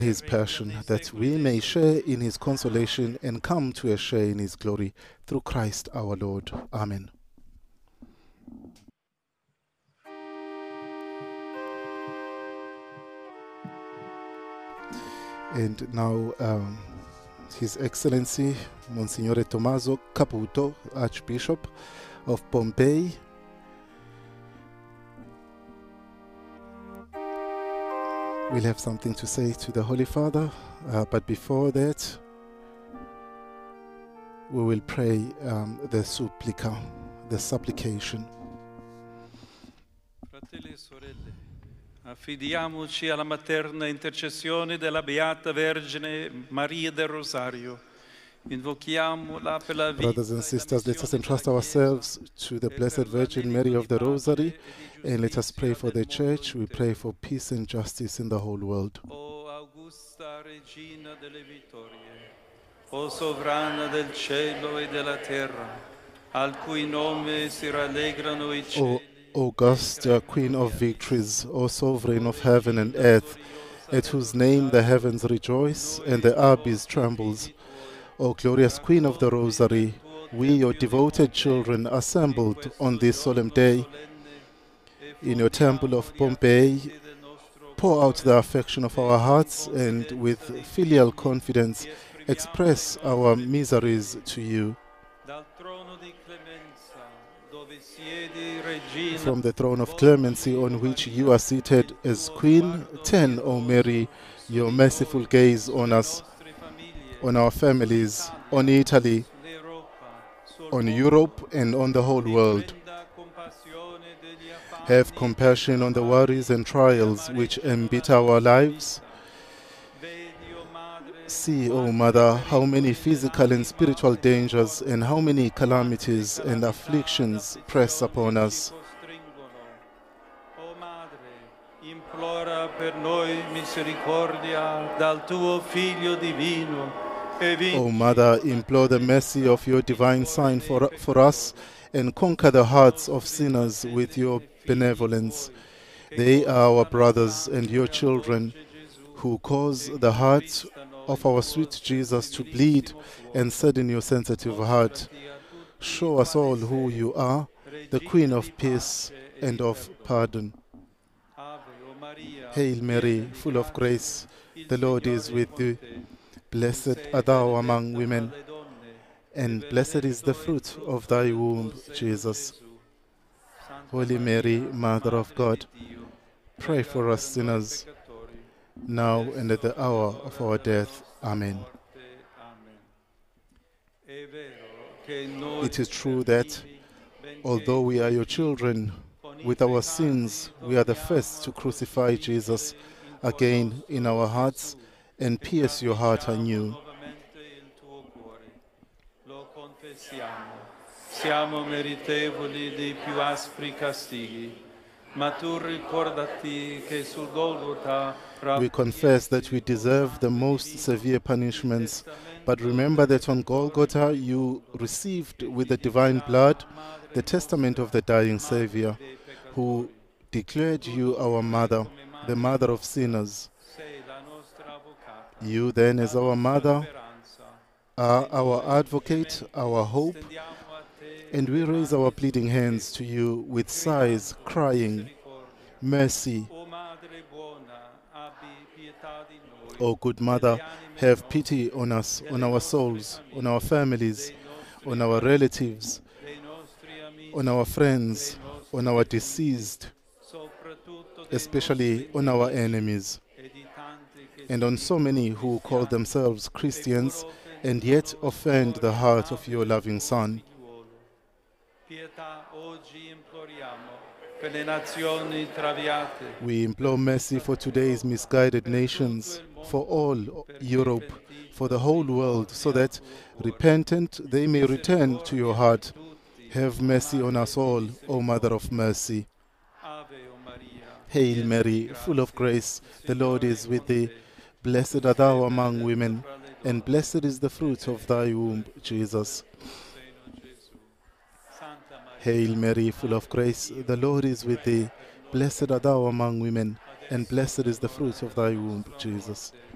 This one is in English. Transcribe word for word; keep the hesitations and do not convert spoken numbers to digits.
his passion, that we may share in his consolation and come to a share in his glory through Christ our Lord. Amen. And now um, His Excellency Monsignore Tommaso Caputo, Archbishop of Pompeii, will have something to say to the Holy Father, uh, but before that we will pray um, the supplica, the supplication. Fratelli e sorelle, affidiamoci alla materna intercessione della Beata Vergine Maria del Rosario. Invochiamola per la vita. Brothers and sisters, let us entrust ourselves to the Blessed Virgin Mary of the Rosary, and let us pray for the Church. We pray for peace and justice in the whole world. O Augusta Regina delle Vittorie, o Sovrana del cielo e della terra, al cui nome si rallegrano i cieli. O Augusta, Queen of Victories, O Sovereign of heaven and earth, at whose name the heavens rejoice and the abyss trembles. O glorious Queen of the Rosary, we, your devoted children, assembled on this solemn day in your temple of Pompeii, pour out the affection of our hearts and with filial confidence express our miseries to you. From the throne of clemency on which you are seated as Queen, turn, O Mary, your merciful gaze on us, on our families, on Italy, on Europe, and on the whole world. Have compassion on the worries and trials which embitter our lives. See, O Mother, how many physical and spiritual dangers and how many calamities and afflictions press upon us. Implora per noi misericordia dal tuo Figlio divino. O Mother, implore the mercy of your divine Son for, for us and conquer the hearts of sinners with your benevolence. They are our brothers and your children who cause the heart of our sweet Jesus to bleed and sadden your sensitive heart. Show us all who you are, the Queen of peace and of pardon. Hail Mary, full of grace, the Lord is with thee. Blessed art thou among women, and blessed is the fruit of thy womb, Jesus. Holy Mary, Mother of God, pray for us sinners, now and at the hour of our death. Amen. It is true that, although we are your children, with our sins we are the first to crucify Jesus again in our hearts and pierce your heart anew. Siamo meritevoli dei più aspri castighi, ma tu ricordati che sul Golgotha. We confess that we deserve the most severe punishments, but remember that on Golgotha you received with the divine blood the testament of the dying Savior, who declared you our mother, the mother of sinners. You then, as our mother, are our advocate, our hope, and we raise our pleading hands to you with sighs, crying, mercy. O good Mother, have pity on us, on our souls, on our families, on our relatives, on our friends, on our deceased, especially on our enemies, and on so many who call themselves Christians and yet offend the heart of your loving Son. We implore mercy for today's misguided nations, for all Europe, for the whole world, so that, repentant, they may return to your heart. Have mercy on us all, O Mother of Mercy. Hail Mary, full of grace, the Lord is with thee. Blessed art thou among women, and blessed is the fruit of thy womb, Jesus. Hail Mary, full of grace, the Lord is with thee. Blessed art thou among women, and blessed is the fruit of thy womb, Jesus.